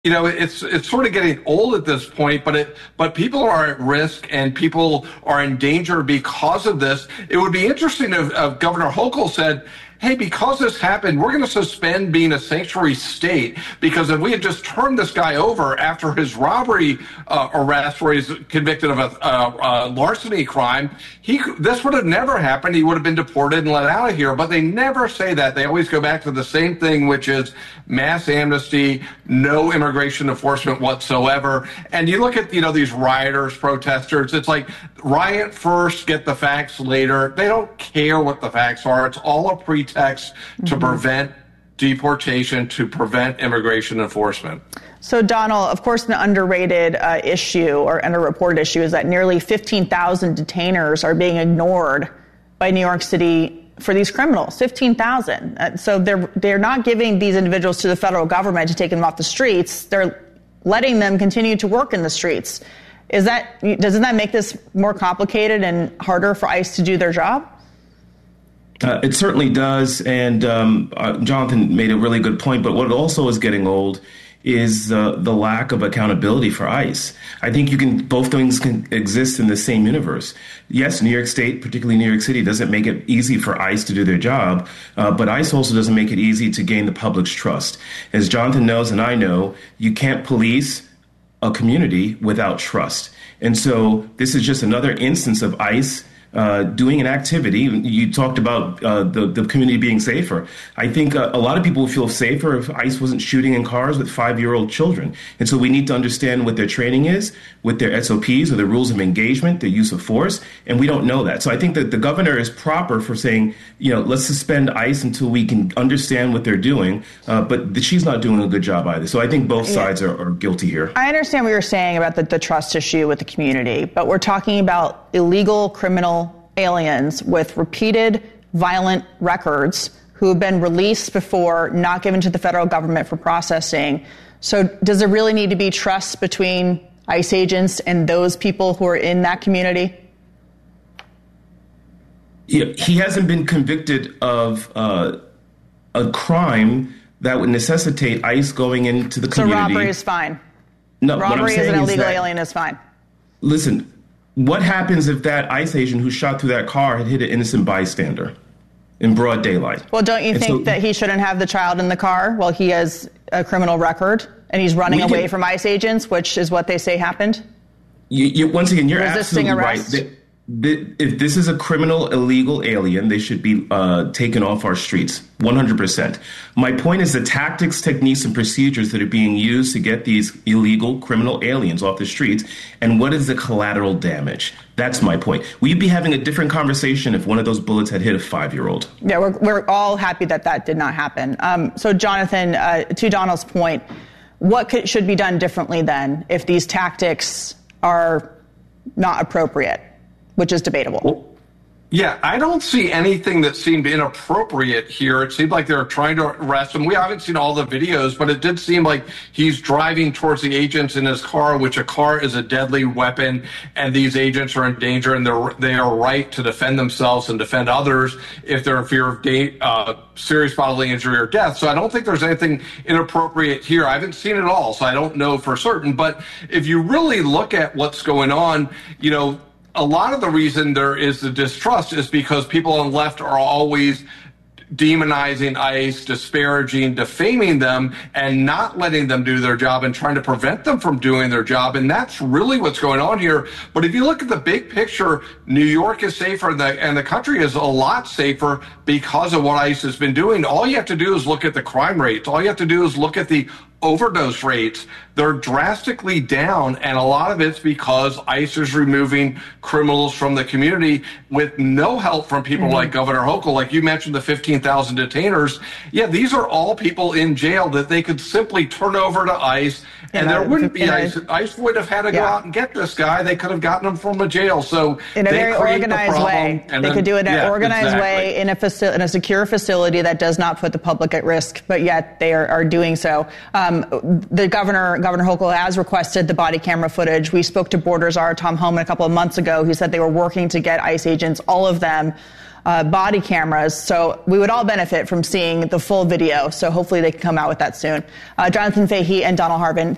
It's sort of getting old at this point, but people are at risk and people are in danger because of this. It would be interesting if Governor Hochul said, hey, because this happened, we're going to suspend being a sanctuary state, because if we had just turned this guy over after his robbery arrest, where he's convicted of a larceny crime, this would have never happened. He would have been deported and let out of here. But they never say that. They always go back to the same thing, which is mass amnesty, no immigration enforcement whatsoever. And you look at, these rioters, protesters, it's like riot first, get the facts later. They don't care what the facts are. It's all a pretext to prevent deportation, to prevent immigration enforcement. So, Donald, of course, an underrated issue or underreported issue is that nearly 15,000 detainers are being ignored by New York City for these criminals. 15,000. So they're not giving these individuals to the federal government to take them off the streets. They're letting them continue to work in the streets. Doesn't that make this more complicated and harder for ICE to do their job? It certainly does, and Jonathan made a really good point, but what also is getting old is the lack of accountability for ICE. I think both things can exist in the same universe. Yes, New York State, particularly New York City, doesn't make it easy for ICE to do their job, but ICE also doesn't make it easy to gain the public's trust. As Jonathan knows and I know, you can't police a community without trust. And so this is just another instance of ICE doing an activity. You talked about the community being safer. I think a lot of people would feel safer if ICE wasn't shooting in cars with 5-year-old children. And so we need to understand what their training is, with their SOPs or the rules of engagement, their use of force, and we don't know that. So I think that the governor is proper for saying, let's suspend ICE until we can understand what they're doing, but she's not doing a good job either. So I think both sides are guilty here. I understand what you're saying about the trust issue with the community, but we're talking about illegal criminal aliens with repeated violent records who have been released before, not given to the federal government for processing. So does there really need to be trust between ICE agents and those people who are in that community? Yeah, he hasn't been convicted of a crime that would necessitate ICE going into the community. So robbery is fine? No, robbery as an illegal alien is fine? Listen, what happens if that ICE agent who shot through that car had hit an innocent bystander in broad daylight? Well, don't you think that he shouldn't have the child in the car while he has a criminal record and he's running away from ICE agents, which is what they say happened? Once again, you're resisting absolutely arrest? right. If this is a criminal illegal alien, they should be taken off our streets, 100%. My point is the tactics, techniques, and procedures that are being used to get these illegal criminal aliens off the streets, and what is the collateral damage? That's my point. We'd be having a different conversation if one of those bullets had hit a 5-year-old. Yeah, we're all happy that did not happen. So, Jonathan, to Donald's point, what should be done differently then if these tactics are not appropriate? Which is debatable. Yeah, I don't see anything that seemed inappropriate here. It seemed like they were trying to arrest him. We haven't seen all the videos, but it did seem like he's driving towards the agents in his car, which a car is a deadly weapon, and these agents are in danger, and they are right to defend themselves and defend others if they're in fear of serious bodily injury or death. So I don't think there's anything inappropriate here. I haven't seen it all, so I don't know for certain. But if you really look at what's going on, a lot of the reason there is the distrust is because people on the left are always demonizing ICE, disparaging, defaming them, and not letting them do their job and trying to prevent them from doing their job. And that's really what's going on here. But if you look at the big picture, New York is safer and the country is a lot safer because of what ICE has been doing. All you have to do is look at the crime rates. All you have to do is look at the overdose rates. They're drastically down, and a lot of it's because ICE is removing criminals from the community with no help from people like Governor Hochul. Like you mentioned, the 15,000 detainers. Yeah, these are all people in jail that they could simply turn over to ICE, and there wouldn't be ICE. ICE would have had to go out and get this guy. They could have gotten him from a jail. So in a very organized way, they could do it in an organized way in a secure facility that does not put the public at risk, but yet they are doing so. The Governor Hochul has requested the body camera footage. We spoke to Borders Czar Tom Homan a couple of months ago, who said they were working to get ICE agents, all of them, body cameras. So we would all benefit from seeing the full video. So hopefully they can come out with that soon. Jonathan Fahey and Donald Harvin.